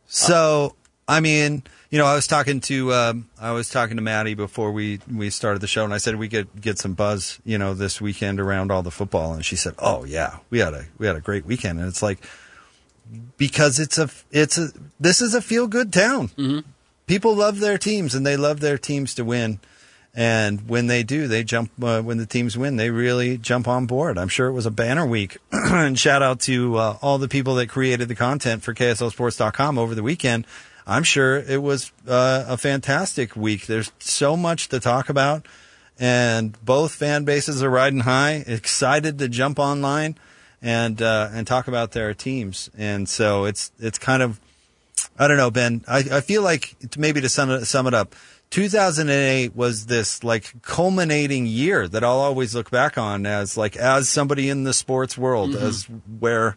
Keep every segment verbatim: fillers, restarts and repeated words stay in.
So, I mean, you know, I was talking to um, I was talking to Maddie before we, we started the show, and I said we could get some buzz, you know, this weekend around all the football, and she said, "Oh yeah, we had a we had a great weekend," and it's like because it's a it's a this is a feel good town. Mm-hmm. People love their teams, and they love their teams to win. And when they do, they jump. Uh, when the teams win, they really jump on board. I'm sure it was a banner week. And shout out to uh, all the people that created the content for K S L Sports dot com over the weekend. I'm sure it was uh, a fantastic week. There's so much to talk about, and both fan bases are riding high, excited to jump online and uh, and talk about their teams. And so it's it's kind of, I don't know, Ben. I, I feel like maybe to sum it, sum it up. two thousand eight was this like culminating year that I'll always look back on as like as somebody in the sports world, mm-hmm. as where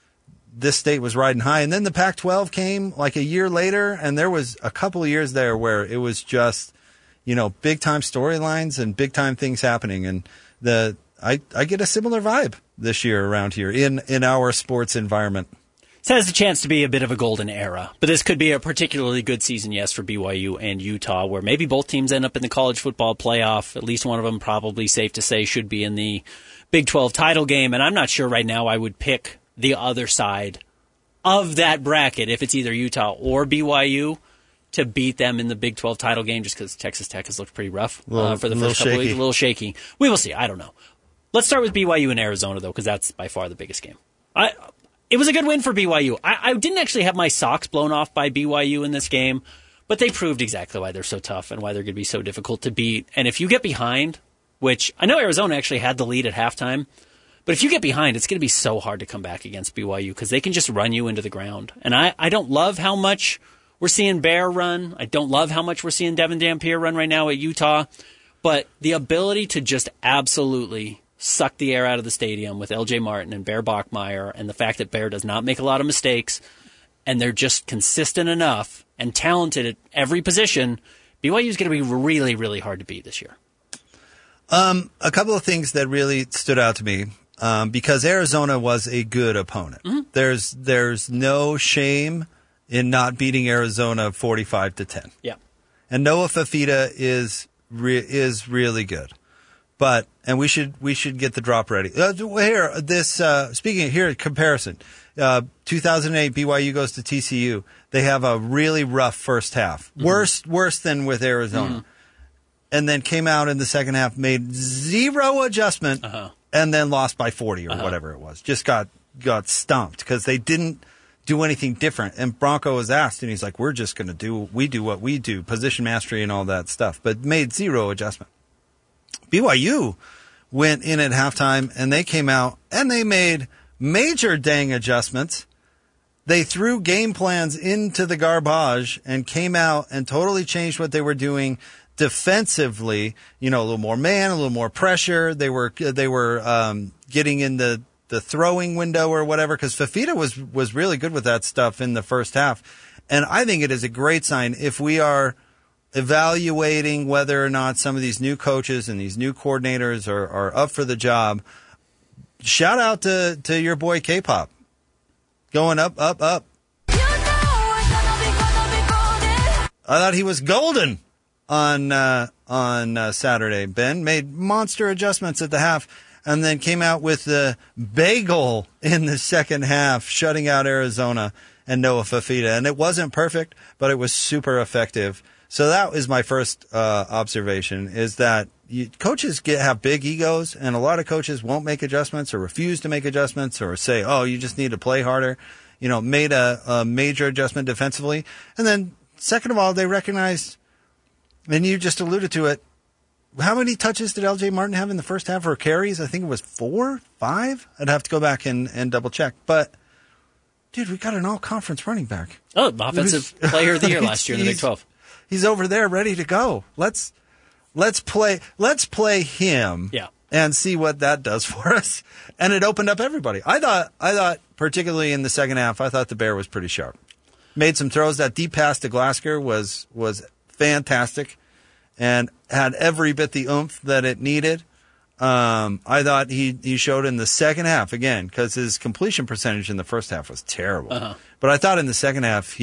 this state was riding high. And then the Pac twelve came like a year later, and there was a couple of years there where it was just, you know, big time storylines and big time things happening. And the I, I get a similar vibe this year around here in, in our sports environment. So it has a chance to be a bit of a golden era. But this could be a particularly good season, yes, for B Y U and Utah, where maybe both teams end up in the college football playoff. At least one of them, probably safe to say, should be in the Big twelve title game. And I'm not sure right now I would pick the other side of that bracket, if it's either Utah or B Y U, to beat them in the Big twelve title game, just because Texas Tech has looked pretty rough little, uh, for the first couple shaky. of weeks. A little shaky. We will see. I don't know. Let's start with B Y U and Arizona, though, because that's by far the biggest game. I... It was a good win for B Y U. I, I didn't actually have my socks blown off by B Y U in this game, but they proved exactly why they're so tough and why they're going to be so difficult to beat. And if you get behind, which I know Arizona actually had the lead at halftime, but if you get behind, it's going to be so hard to come back against B Y U because they can just run you into the ground. And I, I don't love how much we're seeing Bear run. I don't love how much we're seeing Devin Dampier run right now at Utah. But the ability to just absolutely suck the air out of the stadium with L J Martin and Bear Bachmeier, and the fact that Bear does not make a lot of mistakes, and they're just consistent enough and talented at every position, B Y U is going to be really, really hard to beat this year. Um, a couple of things that really stood out to me, um, because Arizona was a good opponent. Mm-hmm. There's there's no shame in not beating Arizona forty-five to ten. Yeah, and Noah Fafita is re- is really good. But and we should we should get the drop ready. Uh, here, this uh, speaking of here, comparison. Uh, two thousand eight, B Y U goes to T C U. They have a really rough first half, mm-hmm. worse worse than with Arizona, mm-hmm. and then came out in the second half, made zero adjustment, uh-huh. and then lost by forty or uh-huh. whatever it was. Just got got stomped because they didn't do anything different. And Bronco was asked, and he's like, "We're just going to do we do what we do, position mastery and all that stuff," but made zero adjustment. B Y U went in at halftime, and they came out, and they made major dang adjustments. They threw game plans into the garbage and came out and totally changed what they were doing defensively. You know, a little more man, a little more pressure. They were they were um, getting in the, the throwing window or whatever, because Fafita was, was really good with that stuff in the first half. And I think it is a great sign if we are evaluating whether or not some of these new coaches and these new coordinators are, are up for the job. Shout out to, to your boy K-Pop. Going up, up, up. You know be gonna be golden. I thought he was golden on uh, on uh, Saturday. Ben made monster adjustments at the half and then came out with the bagel in the second half, shutting out Arizona and Noah Fafita. And it wasn't perfect, but it was super effective. So that is my first uh, observation, is that you, coaches get have big egos, and a lot of coaches won't make adjustments or refuse to make adjustments or say, oh, you just need to play harder. You know, made a, a major adjustment defensively. And then, second of all, they recognized, and you just alluded to it, how many touches did L J Martin have in the first half, or carries? I think it was four, five? I'd have to go back and, and double check. But, dude, we got an all-conference running back. Oh, offensive player of the year last year in the Big twelve. He's over there ready to go. Let's let's play let's play him yeah. and see what that does for us. And it opened up everybody. I thought I thought particularly in the second half, I thought the Bear was pretty sharp. Made some throws. That deep pass to Glasgow was was fantastic and had every bit the oomph that it needed. Um, I thought he, he showed in the second half, again, because his completion percentage in the first half was terrible. Uh-huh. But I thought in the second half he looked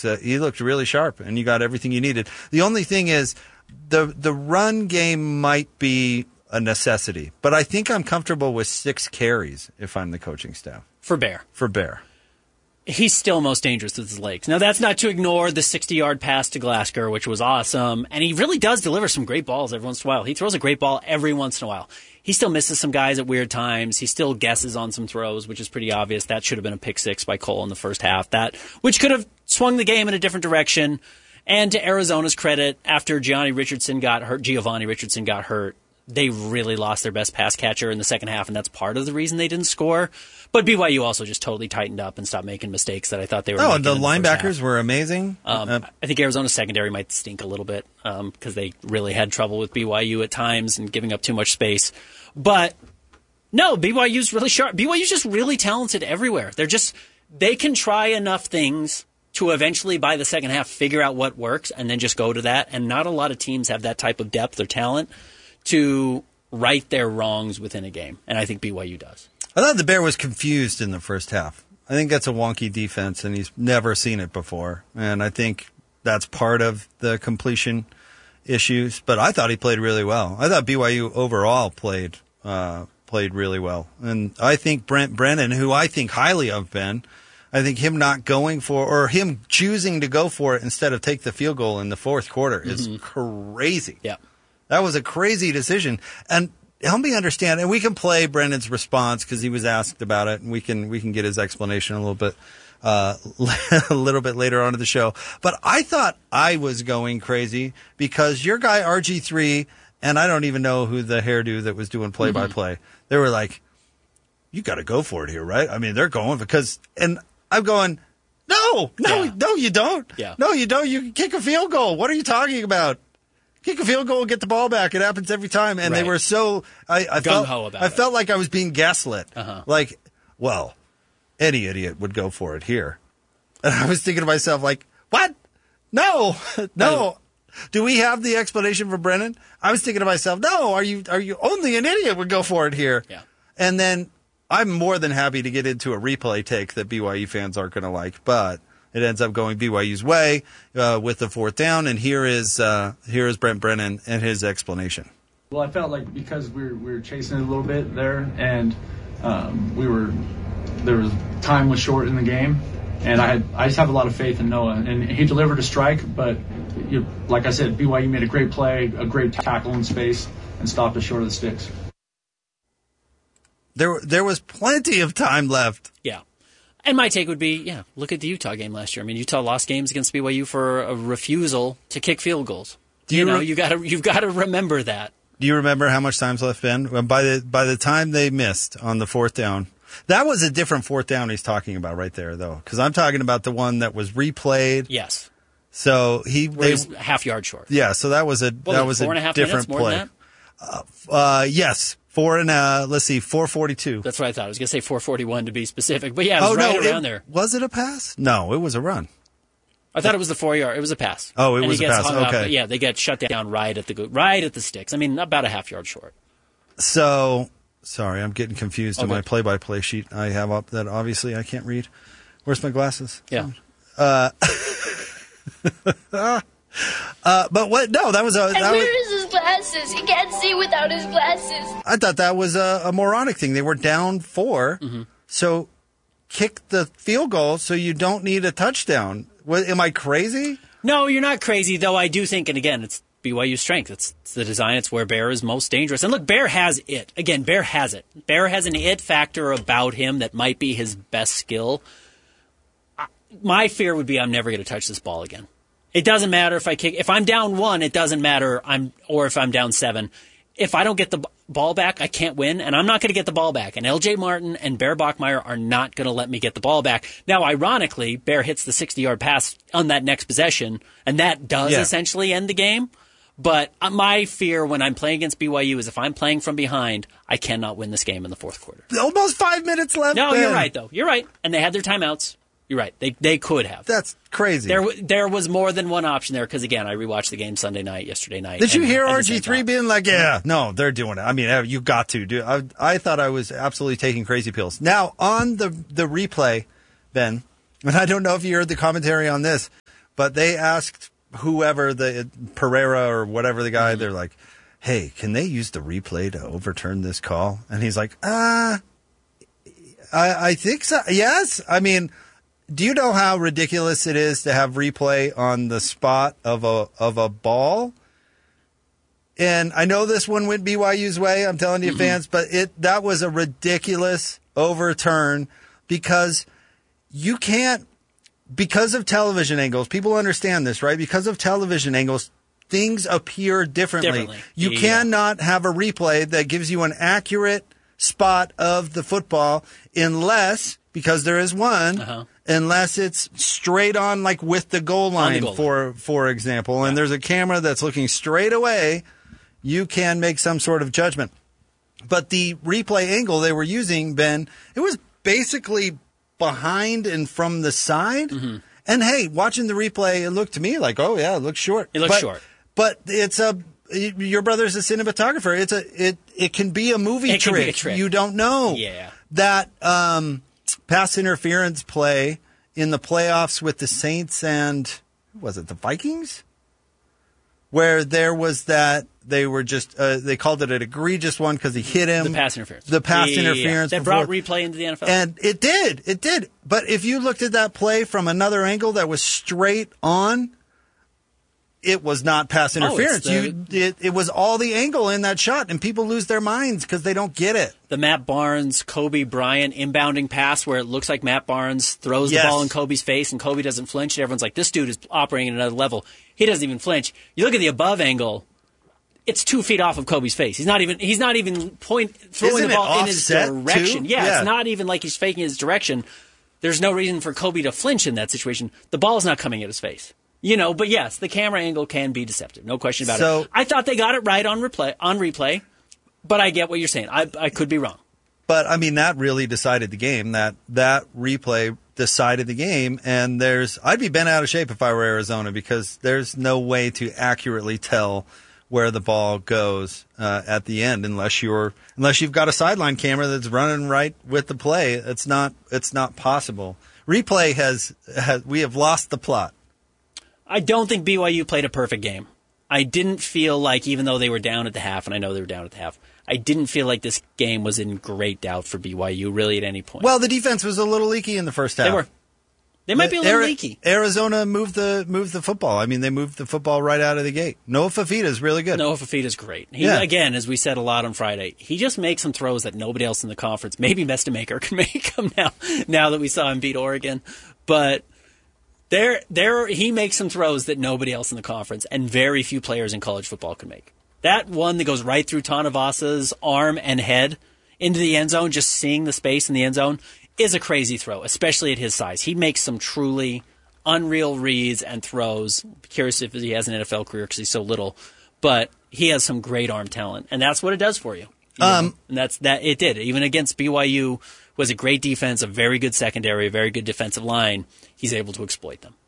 looked uh, he looked really sharp, and you got everything you needed. The only thing is, the the run game might be a necessity, but I think I'm comfortable with six carries if I'm the coaching staff. For Bear. For Bear. He's still most dangerous with his legs. Now, that's not to ignore the sixty-yard pass to Glasgow, which was awesome, and he really does deliver some great balls every once in a while. He throws a great ball every once in a while. He still misses some guys at weird times. He still guesses on some throws, which is pretty obvious. That should have been a pick six by Cole in the first half, that which could have swung the game in a different direction. And to Arizona's credit, after Gianni Richardson got hurt, Giovanni Richardson got hurt, they really lost their best pass catcher in the second half, and that's part of the reason they didn't score. But B Y U also just totally tightened up and stopped making mistakes that I thought they were oh, making. Oh, the in the linebackers were amazing. Um, uh, I think Arizona's secondary might stink a little bit because um, they really had trouble with B Y U at times and giving up too much space. But no, B Y U's really sharp. B Y U's just really talented everywhere. They're just they can try enough things to eventually, by the second half, figure out what works and then just go to that. And not a lot of teams have that type of depth or talent to right their wrongs within a game. And I think B Y U does. I thought the Bear was confused in the first half. I think that's a wonky defense, and he's never seen it before. And I think that's part of the completion issues. But I thought he played really well. I thought B Y U overall played uh, played really well. And I think Brent Brennan, who I think highly of, Ben, I think him not going for, or him choosing to go for it instead of take the field goal in the fourth quarter is mm-hmm. crazy. Yeah. That was a crazy decision. And help me understand, and we can play Brendan's response because he was asked about it, and we can we can get his explanation a little bit uh, a little bit later on in the show. But I thought I was going crazy because your guy R G three, and I don't even know who the hairdo that was doing play-by-play, mm-hmm. they were like, you got to go for it here, right? I mean, they're going because, and I'm going, no, no, yeah. no, you don't. Yeah. No, you don't. You can kick a field goal. What are you talking about? Kick a field goal, get the ball back. It happens every time. And right. they were so, I, I felt, about I it. felt like I was being gaslit. Uh-huh. Like, well, any idiot would go for it here. And I was thinking to myself, like, what? No, no. Do we have the explanation for Brennan? I was thinking to myself, no, are you, are you only an idiot would go for it here? Yeah. And then I'm more than happy to get into a replay take that B Y U fans aren't going to like, but it ends up going B Y U's way uh, with the fourth down, and here is uh, here is Brent Brennan and his explanation. Well, I felt like because we were, we were chasing it a little bit there, and um, we were there was time was short in the game, and I had I just have a lot of faith in Noah, and he delivered a strike, but you, like I said, B Y U made a great play, a great tackle in space, and stopped us short of the sticks. There there was plenty of time left. Yeah. And my take would be, yeah, look at the Utah game last year. I mean, Utah lost games against B Y U for a refusal to kick field goals. Do you, you know, re- you got to you've got to remember that. Do you remember how much time's left, Ben? By the by the time they missed on the fourth down, that was a different fourth down he's talking about right there, though, because I'm talking about the one that was replayed. Yes. So he they, a half yard short. Yeah. So that was a well, that was four a and a half different minutes, more play. Than that? Uh, uh, yes. Four and uh, let's see, four forty-two. That's what I thought. I was going to say four forty-one to be specific, but yeah, it was oh, right no, around it, there. Was it a pass? No, it was a run. I thought it was the four yard. It was a pass. Oh, it and was he a gets pass. hung Okay. Up, yeah, they get shut down right at the right at the sticks. I mean, about a half yard short. So sorry, I'm getting confused okay. in my play-by-play sheet I have up that obviously I can't read. Where's my glasses? Yeah. Uh, Uh, but what? No, that was a. And that where was, is his glasses? He can't see without his glasses. I thought that was a, a moronic thing. They were down four, mm-hmm. so kick the field goal so you don't need a touchdown. What, am I crazy? No, you're not crazy, though I do think, and again, it's B Y U's strength. It's, it's the design. It's where Bear is most dangerous. And look, Bear has it. Again, Bear has it. Bear has an it factor about him that might be his best skill. My fear would be I'm never going to touch this ball again. It doesn't matter if I kick. If I'm down one, it doesn't matter. I'm or if I'm down seven. If I don't get the b- ball back, I can't win, and I'm not going to get the ball back. And L J Martin and Bear Bachmeier are not going to let me get the ball back. Now, ironically, Bear hits the sixty-yard pass on that next possession, and that does yeah. essentially end the game. But my fear when I'm playing against B Y U is if I'm playing from behind, I cannot win this game in the fourth quarter. Almost five minutes left. No, Ben. you're right, though. You're right. And they had their timeouts. You're right. They they could have. That's crazy. There there was more than one option there because, again, I rewatched the game Sunday night, yesterday night. Did and, you hear and R G three being like, yeah, no, they're doing it. I mean, you got to. do. I, I thought I was absolutely taking crazy pills. Now, on the, the replay, Ben, and I don't know if you heard the commentary on this, but they asked whoever, the Pereira or whatever the guy, mm-hmm. they're like, hey, can they use the replay to overturn this call? And he's like, uh, I, I think so. Yes. I mean, do you know how ridiculous it is to have replay on the spot of a of a ball? And I know this one went B Y U's way, I'm telling you, mm-hmm. fans, but it that was a ridiculous overturn because you can't, because of television angles, people understand this, right? Because of television angles, things appear differently. differently. You yeah. cannot have a replay that gives you an accurate spot of the football unless, because there is one, uh-huh. unless it's straight on, like with the goal line, the goal for line. for example, yeah. and there's a camera that's looking straight away, you can make some sort of judgment. But the replay angle they were using, Ben, it was basically behind and from the side. Mm-hmm. And hey, watching the replay, it looked to me like, oh yeah, it looks short. It looks but, short. But it's a, your brother's a cinematographer. It's a, it, it can be a movie it trick. Can be a trick. You don't know. Yeah. That, um, pass interference play in the playoffs with the Saints and, was it the Vikings? Where there was that, they were just, uh, they called it an egregious one because he hit him. The pass interference. The pass yeah, interference. Yeah, yeah. That brought replay into the N F L. And it did. It did. But if you looked at that play from another angle that was straight on, it was not pass interference. Oh, the, you, it, it was all the angle in that shot, and people lose their minds because they don't get it. The Matt Barnes, Kobe Bryant inbounding pass where it looks like Matt Barnes throws yes. the ball in Kobe's face and Kobe doesn't flinch. And everyone's like, this dude is operating at another level. He doesn't even flinch. You look at the above angle, it's two feet off of Kobe's face. He's not even he's not even point throwing Isn't the ball in his direction. Yeah, yeah, it's not even like he's faking his direction. There's no reason for Kobe to flinch in that situation. The ball's not coming at his face. You know, but yes, the camera angle can be deceptive. No question about so, it. I thought they got it right on replay, on replay, but I get what you're saying. I, I could be wrong. But, I mean, that really decided the game. That that replay decided the game. And there's I'd be bent out of shape if I were Arizona because there's no way to accurately tell where the ball goes uh, at the end unless you're unless you've got a sideline camera that's running right with the play. It's not it's not possible. Replay has, has we have lost the plot. I don't think B Y U played a perfect game. I didn't feel like, even though they were down at the half, and I know they were down at the half, I didn't feel like this game was in great doubt for B Y U really at any point. Well, the defense was a little leaky in the first half. They were. They might be a little Ari- leaky. Arizona moved the moved the football. I mean, they moved the football right out of the gate. Noah Fafita is really good. Noah Fafita is great. He, yeah. Again, as we said a lot on Friday, he just makes some throws that nobody else in the conference, maybe Mestamaker, can make them now, now that we saw him beat Oregon. But there, there, he makes some throws that nobody else in the conference and very few players in college football can make. That one that goes right through Tanavasa's arm and head into the end zone, just seeing the space in the end zone, is a crazy throw, especially at his size. He makes some truly unreal reads and throws. I'm curious if he has an N F L career because he's so little, but he has some great arm talent, and that's what it does for you. you um, know? And that's that. It did. Even against B Y U, was a great defense, a very good secondary, a very good defensive line. He's able to exploit them.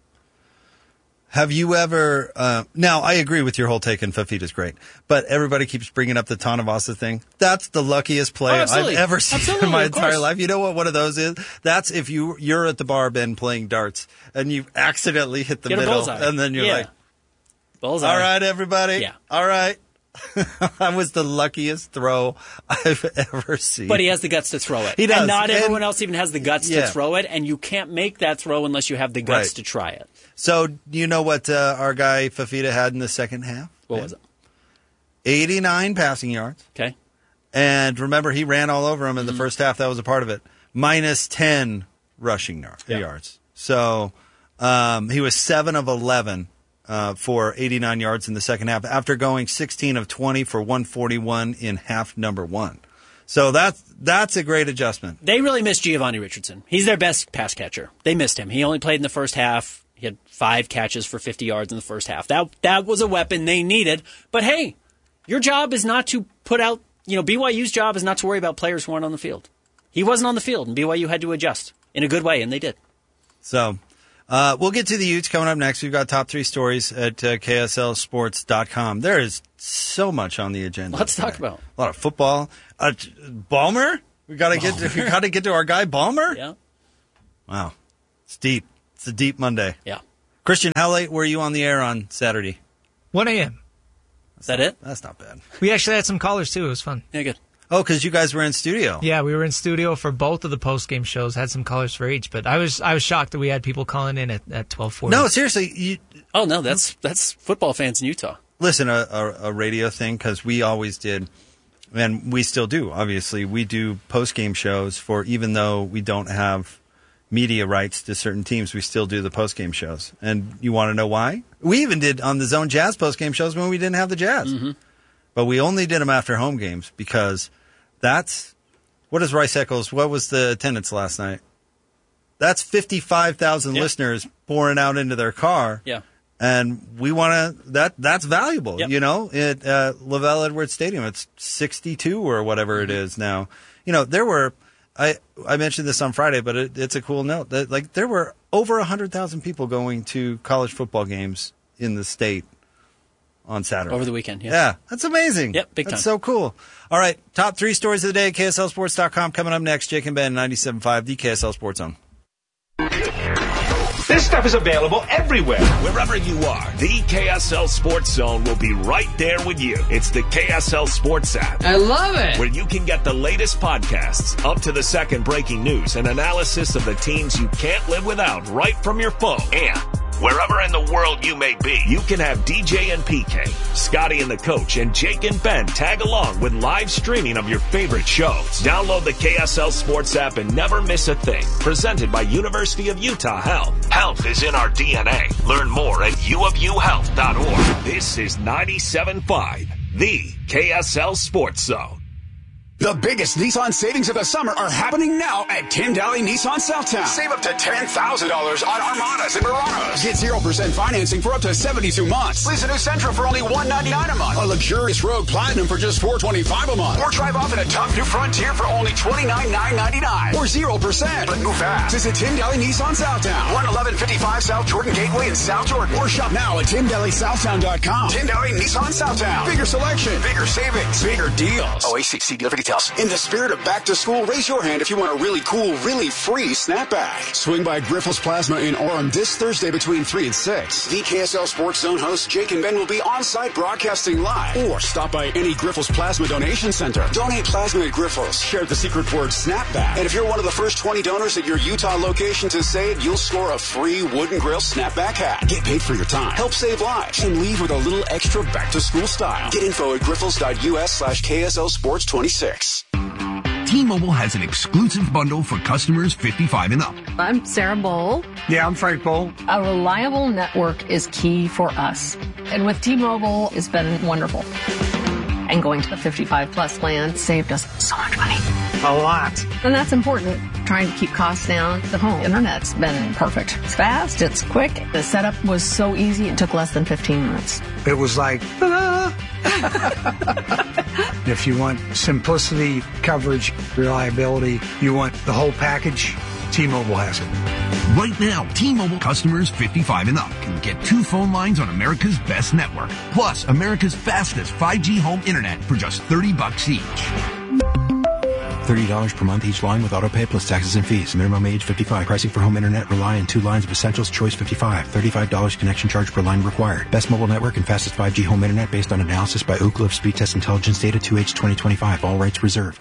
Have you ever? Uh, now, I agree with your whole take, and Fafita's great, but everybody keeps bringing up the Tanavasa thing. That's the luckiest play oh, I've ever seen absolutely, in my of entire course. life. You know what one of those is? That's if you you're at the bar, Ben, playing darts, and you accidentally hit the Get a middle, bullseye. and then you're yeah. like, bullseye. "All right, everybody, Yeah. all right." That was the luckiest throw I've ever seen. But he has the guts to throw it. He does. And not and, everyone else even has the guts yeah. to throw it, and you can't make that throw unless you have the guts Right. to try it. So, do you know what uh, our guy Fafita had in the second half? What yeah. was it? eighty-nine passing yards. Okay. And remember, he ran all over him in Mm-hmm. the first half. That was a part of it. Minus ten rushing yard, Yeah. yards. So um, he was seven of eleven uh, for eighty-nine yards in the second half after going sixteen of twenty for one forty-one in half number one. So that's that's a great adjustment. They really missed Giovanni Richardson. He's their best pass catcher. They missed him. He only played in the first half. He had five catches for fifty yards in the first half. That that was a weapon they needed. But hey, your job is not to put out, you know, B Y U's job is not to worry about players who aren't on the field. He wasn't on the field, and B Y U had to adjust in a good way, and they did. So uh, we'll get to the Utes coming up next. We've got top three stories at uh, K S L sports dot com. There is so much on the agenda. Let's today. talk about a lot of football. Uh, Balmer, we got to get to, we got to get to our guy Balmer. Yeah. Wow, it's deep. It's a deep Monday. Yeah. Christian, how late were you on the air on Saturday? one a.m. Is that it? That's not bad. We actually had some callers, too. It was fun. Yeah, good. Oh, because you guys were in studio. Yeah, we were in studio for both of the post-game shows. Had some callers for each, but I was I was shocked that we had people calling in at, at twelve forty. No, seriously. You, Oh, no, that's that's football fans in Utah. listen, a, a, a radio thing, because we always did, and we still do, obviously. We do post-game shows for, even though we don't have media rights to certain teams, we still do the post-game shows. And you want to know why? We even did on the Zone Jazz post-game shows when we didn't have the Jazz. Mm-hmm. But we only did them after home games because that's, what is Rice Eccles, what was the attendance last night? That's fifty-five thousand Yep. listeners pouring out into their car. Yeah. And we want to, that that's valuable, Yep. you know, at uh, Lavelle Edwards Stadium. It's sixty-two or whatever it is now. You know, there were, I I mentioned this on Friday, but it, it's a cool note. That, like, there were over one hundred thousand people going to college football games in the state on Saturday. Over the weekend, yeah. Yeah, that's amazing. Yep, big That's time. so cool. All right, top three stories of the day at K S L Sports dot com. Coming up next, Jake and Ben, ninety-seven point five, the K S L Sports Zone. This stuff is available everywhere. Wherever you are, the K S L Sports Zone will be right there with you. It's the K S L Sports app, I love it. where you can get the latest podcasts, up to the second breaking news, and analysis of the teams you can't live without right from your phone. And wherever in the world you may be, you can have D J and P K, Scotty and the Coach, and Jake and Ben tag along with live streaming of your favorite shows. Download the K S L Sports app and never miss a thing. Presented by University of Utah Health. Health is in our D N A. Learn more at u of u health dot org. This is ninety-seven point five, the K S L Sports Zone. The biggest Nissan savings of the summer are happening now at Tim Daly Nissan Southtown. Save up to ten thousand dollars on Armadas and Muranos. Get zero percent financing for up to seventy-two months. Lease a new Sentra for only one hundred ninety-nine dollars a month. A luxurious Rogue Platinum for just four hundred twenty-five dollars a month. Or drive off in a tough new Frontier for only twenty-nine thousand nine hundred ninety-nine dollars. Or zero percent. But move fast. Visit Tim Daly Nissan Southtown. one eleven fifty-five South Jordan Gateway in South Jordan. Or shop now at tim daly southtown dot com. Tim Daly Nissan Southtown. Bigger selection. Bigger savings. Bigger deals. O A C C dealer for details. In the spirit of back to school, raise your hand if you want a really cool, really free snapback. Swing by Grifols Plasma in Orem this Thursday between three and six. The K S L Sports Zone host Jake and Ben will be on site broadcasting live. Or stop by any Grifols Plasma donation center. Donate plasma at Grifols. Share the secret word snapback. And if you're one of the first twenty donors at your Utah location to save, you'll score a free wooden grill snapback hat. Get paid for your time. Help save lives. And leave with a little extra back to school style. Get info at grifols dot u s slash K S L Sports twenty-six. T-Mobile has an exclusive bundle for customers fifty-five and up. I'm Sarah Bowl. Yeah, I'm Frank Bowl. A reliable network is key for us. And with T-Mobile, it's been wonderful. And going to the fifty-five plus plan saved us so much money. A lot. And that's important. Trying to keep costs down. The home internet's been perfect. It's fast. It's quick. The setup was so easy. It took less than fifteen minutes. It was like, ta-da! If you want simplicity, coverage, reliability, you want the whole package, T-Mobile has it. Right now, T-Mobile customers fifty-five and up can get two phone lines on America's best network, plus America's fastest five G home internet for just thirty bucks each. thirty dollars per month each line with autopay plus taxes and fees. Minimum age fifty-five. Pricing for home internet rely on two lines of Essentials Choice fifty-five. thirty-five dollars connection charge per line required. Best mobile network and fastest five G home internet based on analysis by Ookla of Speed Test Intelligence Data two H twenty twenty-five. All rights reserved.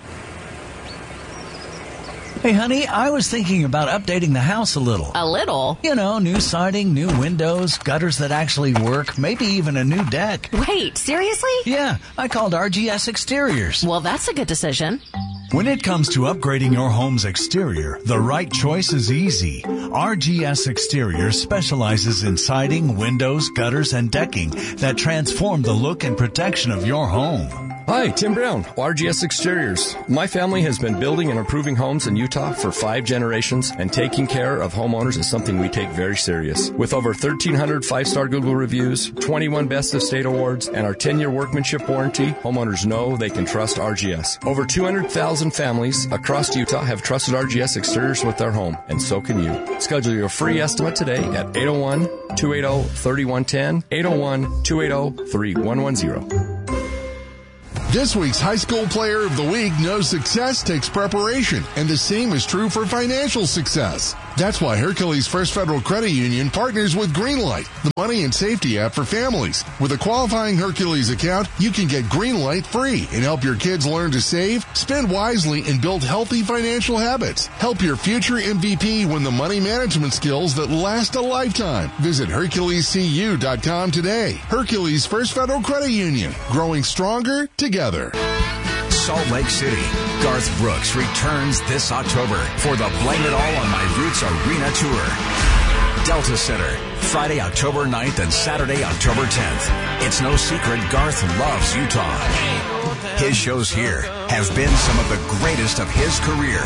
Hey, honey, I was thinking about updating the house a little. A little? You know, new siding, new windows, gutters that actually work, maybe even a new deck. Wait, seriously? Yeah, I called R G S Exteriors. Well, that's a good decision. When it comes to upgrading your home's exterior, the right choice is easy. R G S Exteriors specializes in siding, windows, gutters, and decking that transform the look and protection of your home. Hi, Tim Brown, R G S Exteriors. My family has been building and improving homes in Utah for five generations, and taking care of homeowners is something we take very serious. With over thirteen hundred five-star Google reviews, twenty-one Best of State awards, and our ten-year workmanship warranty, homeowners know they can trust R G S. Over two hundred thousand families across Utah have trusted R G S Exteriors with their home, and so can you. Schedule your free estimate today at eight oh one, two eight oh, three one one zero, eight oh one, two eight oh, three one one zero. This week's High School Player of the Week knows success takes preparation, and the same is true for financial success. That's why Hercules First Federal Credit Union partners with Greenlight, the money and safety app for families. With a qualifying Hercules account, you can get Greenlight free and help your kids learn to save, spend wisely, and build healthy financial habits. Help your future M V P win the money management skills that last a lifetime. Visit Hercules C U dot com today. Hercules First Federal Credit Union, growing stronger together. Salt Lake City. Garth Brooks returns this October for the Blame It All on My Roots Arena Tour. Delta Center, Friday, October ninth and Saturday, October tenth. It's no secret Garth loves Utah. His shows here have been some of the greatest of his career.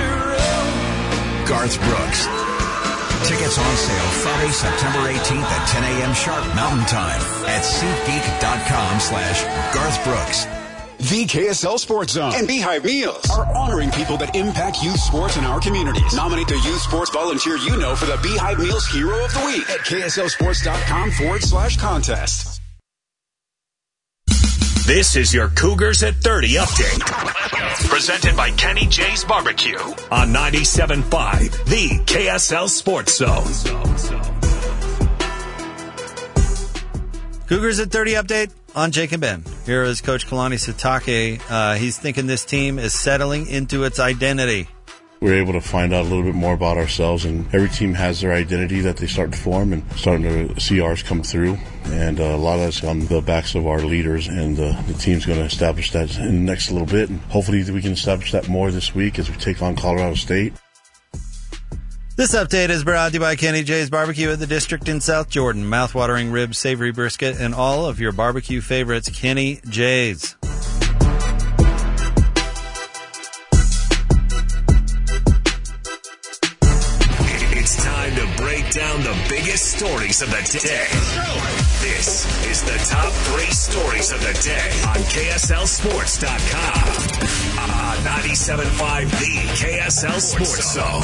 Garth Brooks. Tickets on sale Friday, September eighteenth at ten a.m. sharp Mountain Time at SeatGeek.com slash Garth Brooks. The K S L Sports Zone and Beehive Meals are honoring people that impact youth sports in our communities. Nominate the youth sports volunteer you know for the Beehive Meals Hero of the Week at KSLSports.com forward slash contest. This is your Cougars at thirty update. Presented by Kenny J's Barbecue on ninety-seven point five, the K S L Sports Zone. Cougars at thirty update on Jake and Ben. Here is Coach Kalani Sitake. Uh, he's thinking this team is settling into its identity. We're able to find out a little bit more about ourselves, and every team has their identity that they start to form, and starting to see ours come through. And uh, a lot of that's on the backs of our leaders, and uh, the team's going to establish that in the next little bit. And hopefully we can establish that more this week as we take on Colorado State. This update is brought to you by Kenny J's Barbecue at the District in South Jordan. Mouth-watering ribs, savory brisket, and all of your barbecue favorites, Kenny J's. It's time to break down the biggest stories of the day. This is the top three stories of the day on K S L Sports dot com. Uh, ninety-seven point five, the K S L Sports Zone.